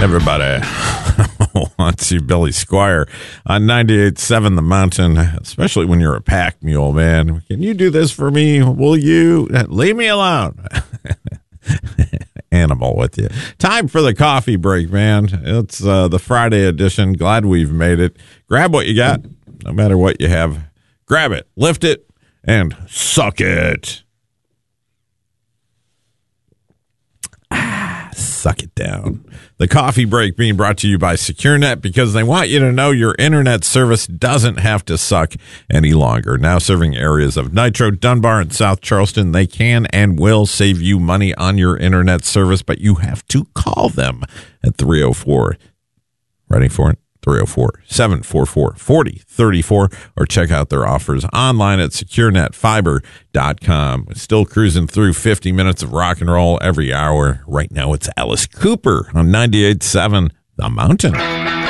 Everybody wants you, Billy Squire, on 98.7 The Mountain, especially when you're a pack mule, man. Can you do this for me? Will you? Leave me alone. Animal with you. Time for the coffee break, man. It's the Friday edition. Glad we've made it. Grab what you got, no matter what you have. Grab it, lift it, and suck it. Suck it down. The coffee break being brought to you by SecureNet, because they want you to know your internet service doesn't have to suck any longer. Now serving areas of Nitro, Dunbar, and South Charleston, they can and will save you money on your internet service, but you have to call them at 304. Ready for it? 304-744-4034, or check out their offers online at securenetfiber.com. Still cruising through 50 minutes of rock and roll every hour. Right now it's Alice Cooper on 98.7 The Mountain.